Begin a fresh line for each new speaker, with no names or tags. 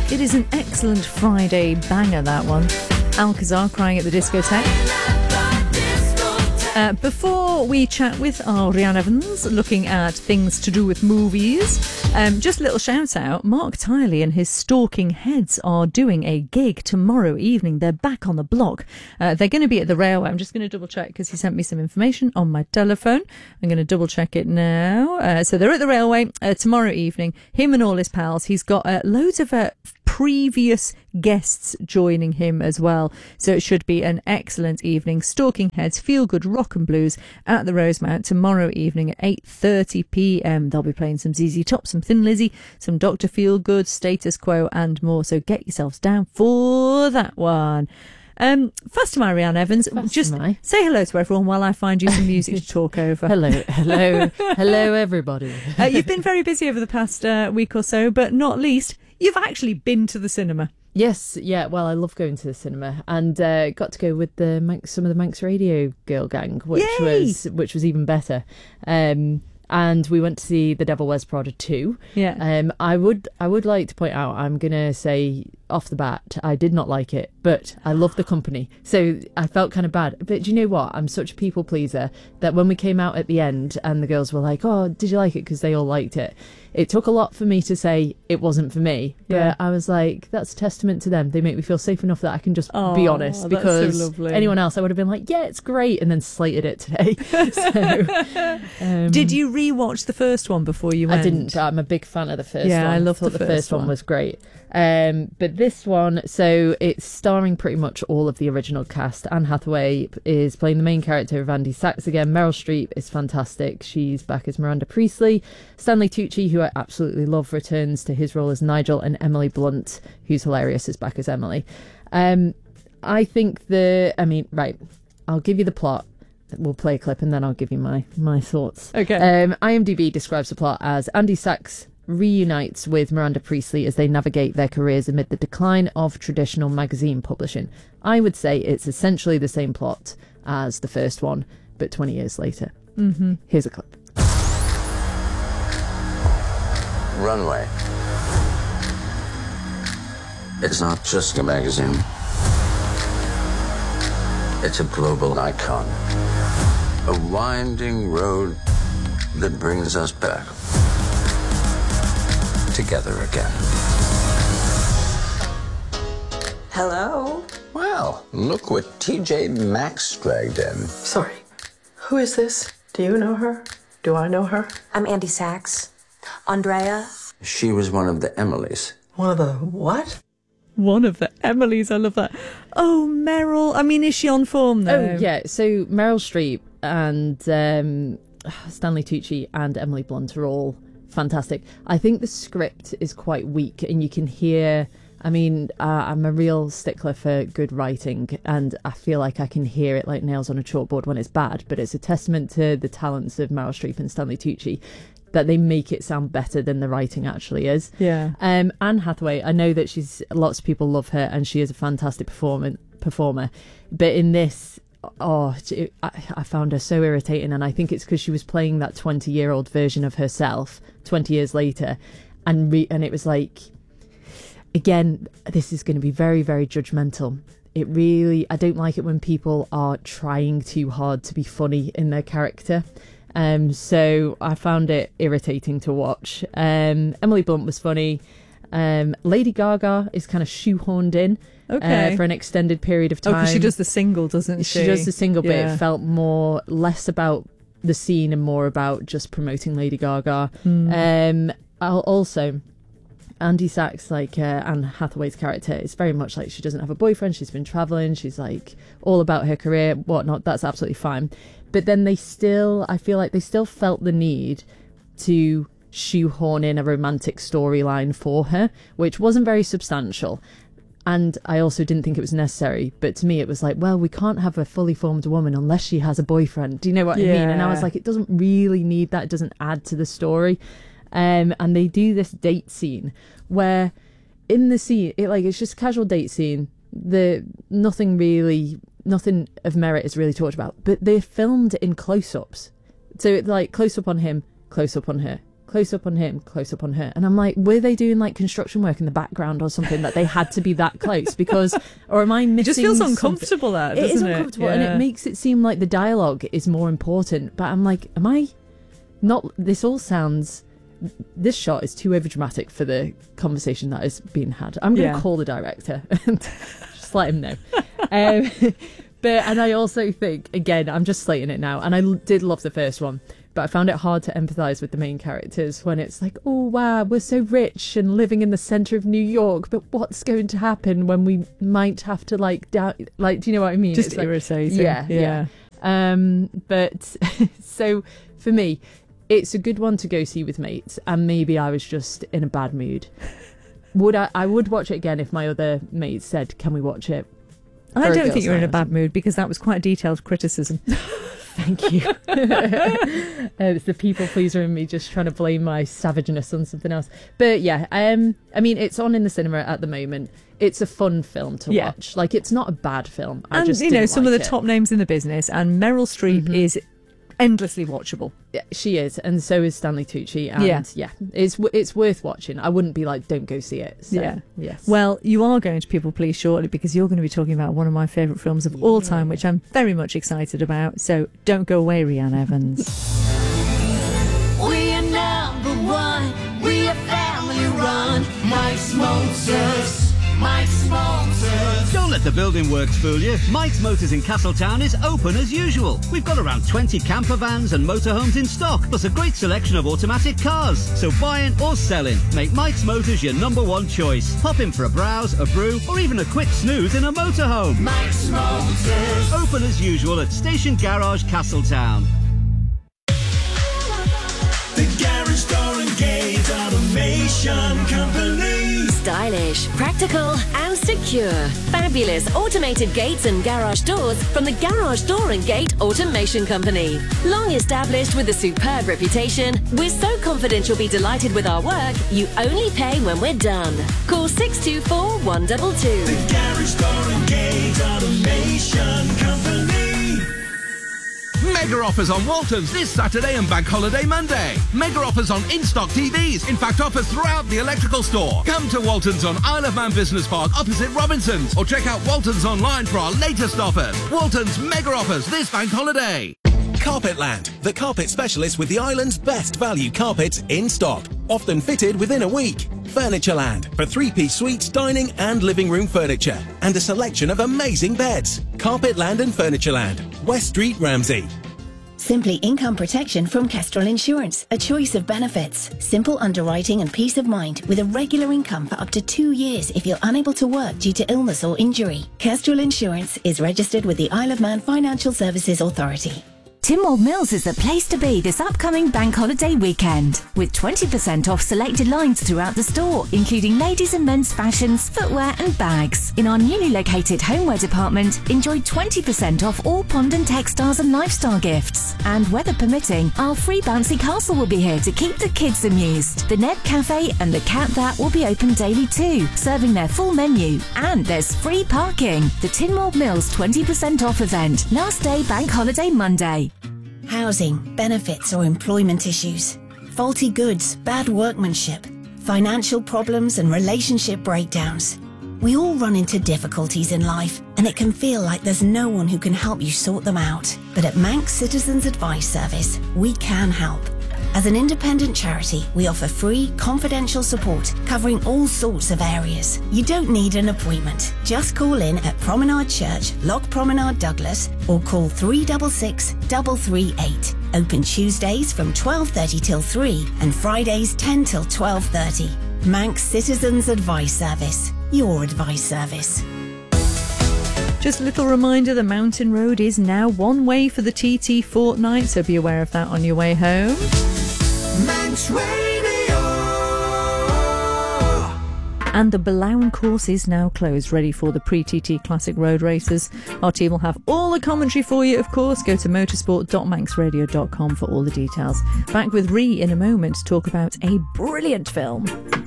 It is an excellent Friday banger, that one. Alcazar, Crying at the Discotheque. Before we chat with our Rhian Evans, looking at things to do with movies, just a little shout out, Mark Tiley and his Stalking Heads are doing a gig tomorrow evening. They're back on the block. They're going to be at the Railway. I'm just going to double check because he sent me some information on my telephone. I'm going to double check it now. So they're at the Railway tomorrow evening. Him and all his pals. He's got loads of previous guests joining him as well, so it should be an excellent evening. Stalking Heads, Feel Good Rock and Blues at the Rosemount tomorrow evening at 8:30pm. They'll be playing some ZZ Top, some Thin Lizzy, some Dr. Feelgood, Status Quo and more, so get yourselves down for that one. First to my Rhian Evans, just say hello to everyone while I find you some music to talk over.
Hello everybody.
You've been very busy over the past week or so, but not least, you've actually been to the cinema.
Yes, yeah. Well, I love going to the cinema, and got to go with some of the Manx Radio girl gang, which was even better. And we went to see The Devil Wears Prada 2.
Yeah.
I would like to point out, I'm gonna say off the bat, I did not like it, but I loved the company, so I felt kind of bad. But do you know what? I'm such a people pleaser that when we came out at the end and the girls were like, "Oh, did you like it?" because they all liked it. It took a lot for me to say it wasn't for me, but I was like, that's a testament to them. They make me feel safe enough that I can just be honest, because
so
anyone else I would have been like, yeah, it's great, and then slated it today. So,
did you rewatch the first one before you went?
I didn't. I'm a big fan of the first one.
Yeah, I thought
the first one was great. But this one, so it's starring pretty much all of the original cast. Anne Hathaway is playing the main character of Andy Sachs again. Meryl Streep is fantastic. She's back as Miranda Priestley. Stanley Tucci, who I absolutely love, returns to his role as Nigel, and Emily Blunt, who's hilarious, is back as Emily. I think I'll give you the plot. We'll play a clip and then I'll give you my thoughts.
Okay.
IMDb describes the plot as Andy Sachs reunites with Miranda Priestley as they navigate their careers amid the decline of traditional magazine publishing. I would say it's essentially the same plot as the first one, but 20 years later.
Mm-hmm.
Here's a clip.
Runway. It's not just a magazine. It's a global icon. A winding road that brings us back together again.
Hello?
Well, look what TJ Maxx dragged in.
Sorry. Who is this? Do you know her? Do I know her? I'm Andy Sachs. Andrea?
She was one of the Emilys.
One of the what?
One of the Emilys, I love that. Oh, Meryl. I mean, is she on form, though?
Oh, yeah. So Meryl Streep and Stanley Tucci and Emily Blunt are all fantastic. I think the script is quite weak, and you can hear... I mean, I'm a real stickler for good writing, and I feel like I can hear it like nails on a chalkboard when it's bad, but it's a testament to the talents of Meryl Streep and Stanley Tucci that they make it sound better than the writing actually is.
Yeah.
Anne Hathaway, I know that lots of people love her, and she is a fantastic performer, but in this, I found her so irritating, and I think it's because she was playing that 20-year-old version of herself 20 years later, and it was like, again, this is going to be very, very judgmental. I don't like it when people are trying too hard to be funny in their character. So I found it irritating to watch. Emily Blunt was funny. Lady Gaga is kind of shoehorned in for an extended period of time.
Oh, because she does the single, doesn't she?
She does the single, but it felt less about the scene and more about just promoting Lady Gaga. Also, Andy Sachs, like Anne Hathaway's character, is very much like she doesn't have a boyfriend, she's been travelling, she's like all about her career, whatnot. That's absolutely fine. But then I feel like they still felt the need to shoehorn in a romantic storyline for her, which wasn't very substantial. And I also didn't think it was necessary. But to me, it was like, well, we can't have a fully formed woman unless she has a boyfriend. Do you know what I mean? And I was like, it doesn't really need that. It doesn't add to the story. And they do this date scene where in the scene, it's just a casual date scene. Nothing of merit is really talked about, but they're filmed in close-ups. So it's like close up on him, close up on her, close up on him, close up on her. And I'm like, were they doing like construction work in the background or something that they had to be that close? Because, or am I missing?
It just feels
something?
uncomfortable, that, doesn't it?
It is uncomfortable, and it makes it seem like the dialogue is more important. But I'm like, am I not? This shot is too overdramatic for the conversation that is being had. I'm going to call the director and just let him know. And I also think, again, I'm just slating it now, and I did love the first one, but I found it hard to empathise with the main characters when it's like, oh wow, we're so rich and living in the centre of New York, but what's going to happen when we might have to do you know what I mean?
Just
it's
irritating.
Yeah. But so for me, it's a good one to go see with mates, and maybe I was just in a bad mood. I would watch it again if my other mates said, can we watch it?
I don't think you're in a bad mood, because that was quite a detailed criticism.
Thank you. It's the people pleaser in me just trying to blame my savageness on something else. But yeah, I mean, it's on in the cinema at the moment. It's a fun film to watch. Like, it's not a bad film.
And, some of the top names in the business, and Meryl Streep is endlessly watchable.
Yeah, she is, and so is Stanley Tucci, and it's worth watching. I wouldn't be like, don't go see it. So, yes.
Well, you are going to People Please shortly, because you're going to be talking about one of my favourite films of all time, which I'm very much excited about. So don't go away, Rhiannon Evans.
We are number one. We are family run. Mike's Motors. Mike's Motors.
Don't let the building works fool you. Mike's Motors in Castletown is open as usual. We've got around 20 camper vans and motorhomes in stock, plus a great selection of automatic cars. So buying or selling, make Mike's Motors your number one choice. Pop in for a browse, a brew, or even a quick snooze in a motorhome.
Mike's Motors.
Open as usual at Station Garage, Castletown.
The Garage Door and Gate Automation Company.
Stylish, practical and secure. Fabulous automated gates and garage doors from the Garage Door and Gate Automation Company. Long established with a superb reputation, we're so confident you'll be delighted with our work, you only pay when we're done. Call 624 122.
The Garage Door and Gate Automation Company.
Mega offers on Waltons this Saturday and Bank Holiday Monday. Mega offers on in-stock TVs. In fact, offers throughout the electrical store. Come to Waltons on Isle of Man Business Park opposite Robinson's, or check out Waltons online for our latest offers. Waltons Mega offers this Bank Holiday.
Carpetland, the carpet specialist with the island's best value carpets in stock, often fitted within a week. Furnitureland, for three-piece suites, dining and living room furniture, and a selection of amazing beds. Carpetland and Furnitureland, West Street, Ramsey.
Simply Income Protection from Kestrel Insurance. A choice of benefits. Simple underwriting and peace of mind with a regular income for up to 2 years if you're unable to work due to illness or injury. Kestrel Insurance is registered with the Isle of Man Financial Services Authority.
Tynwald Mills is the place to be this upcoming bank holiday weekend, with 20% off selected lines throughout the store, including ladies and men's fashions, footwear and bags. In our newly located homeware department, enjoy 20% off all pond and textiles and lifestyle gifts. And weather permitting, our free bouncy castle will be here to keep the kids amused. The Ned Cafe and the Cat That will be open daily too, serving their full menu. And there's free parking. The Tynwald Mills 20% off event, last day bank holiday Monday.
Housing, benefits or employment issues, faulty goods, bad workmanship, financial problems and relationship breakdowns. We all run into difficulties in life, and it can feel like there's no one who can help you sort them out. But at Manx Citizens Advice Service, we can help. As an independent charity, we offer free, confidential support covering all sorts of areas. You don't need an appointment. Just call in at Promenade Church, Loch Promenade, Douglas, or call 366 338. Open Tuesdays from 12:30 till 3 and Fridays 10 till 12:30. Manx Citizens Advice Service. Your advice service.
Just a little reminder, the Mountain Road is now one way for the TT fortnight, so be aware of that on your way home.
Manx Radio.
And the Blount course is now closed, ready for the pre-TT Classic Road races. Our team will have all the commentary for you, of course. Go to motorsport.manxradio.com for all the details. Back with Rhi in a moment to talk about a brilliant film.